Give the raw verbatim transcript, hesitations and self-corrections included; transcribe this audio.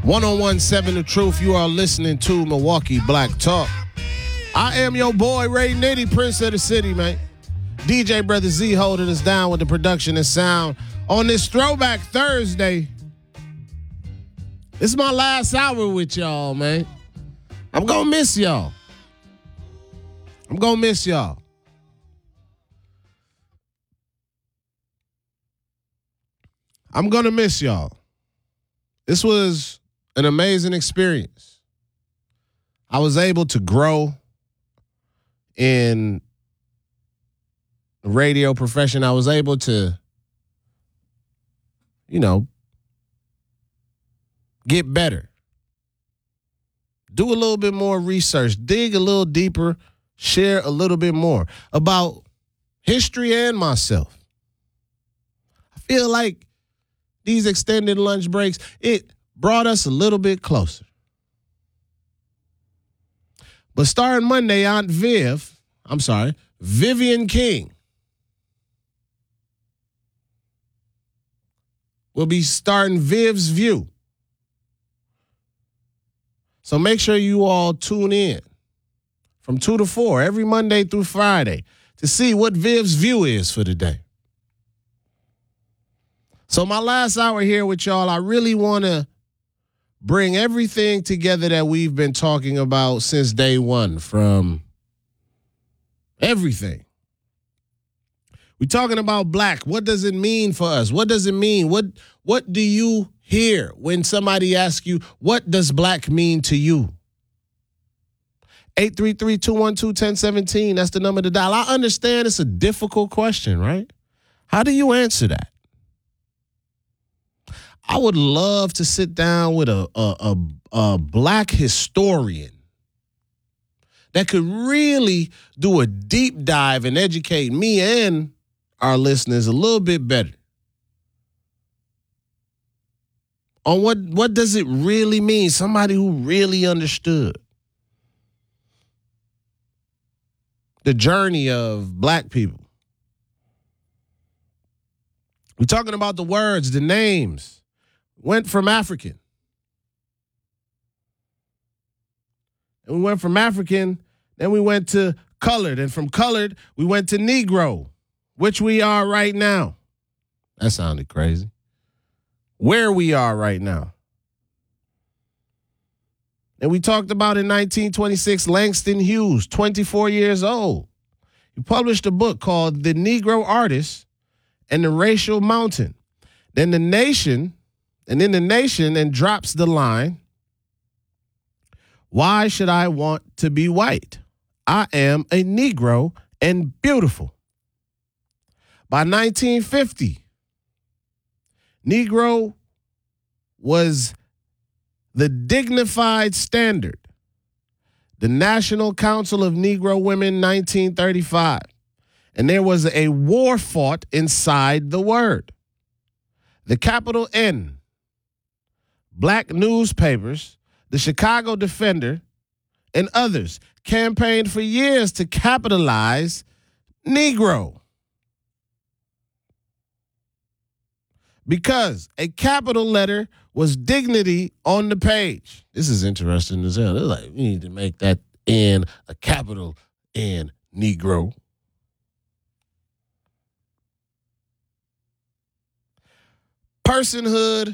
one oh one point seven The Truth. You are listening to Milwaukee Black Talk. I am your boy, Ray Nitty, Prince of the City, man. D J Brother Z holding us down with the production and sound on this Throwback Thursday. This is my last hour with y'all, man. I'm going to miss y'all. I'm going to miss y'all. I'm going to miss y'all. This was an amazing experience. I was able to grow in the radio profession. I was able to, you know, get better. Do a little bit more research. Dig a little deeper. Share a little bit more about history and myself. I feel like these extended lunch breaks, it brought us a little bit closer. But starting Monday, Aunt Viv, I'm sorry, Vivian King will be starting Viv's View. So make sure you all tune in from two to four every Monday through Friday to see what Viv's View is for the day. So my last hour here with y'all, I really want to bring everything together that we've been talking about since day one, from everything. We're talking about black. What does it mean for us? What does it mean? What what do you hear when somebody asks you, what does black mean to you? eight three three, two one two, one oh one seven. That's the number to dial. I understand it's a difficult question, right? How do you answer that? I would love to sit down with a, a, a, a black historian that could really do a deep dive and educate me and our listeners a little bit better on what, what does it really mean? Somebody who really understood the journey of black people. We're talking about the words, the names. Went from African. And we went from African, then we went to colored. And from colored, we went to Negro, which we are right now. That sounded crazy. Where we are right now. And we talked about in nineteen twenty-six, Langston Hughes, twenty-four years old. He published a book called The Negro Artist and the Racial Mountain. Then the Nation... And in the Nation, and drops the line, why should I want to be white? I am a Negro and beautiful. By nineteen fifty, Negro was the dignified standard. The National Council of Negro Women, nineteen thirty-five. And there was a war fought inside the word. The capital N. Black newspapers, the Chicago Defender, and others campaigned for years to capitalize Negro. Because a capital letter was dignity on the page. This is interesting as hell. They're like, we need to make that N a capital N, Negro. Personhood